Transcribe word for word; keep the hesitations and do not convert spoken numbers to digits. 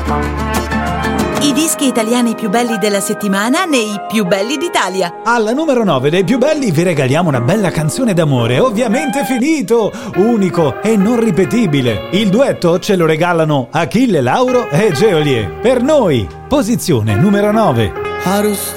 I dischi italiani più belli della settimana nei più belli d'Italia. Alla numero nove dei più belli vi regaliamo una bella canzone d'amore, ovviamente finito, unico e non ripetibile. Il duetto ce lo regalano Achille Lauro e Geolier. Per noi, posizione numero nove. Arus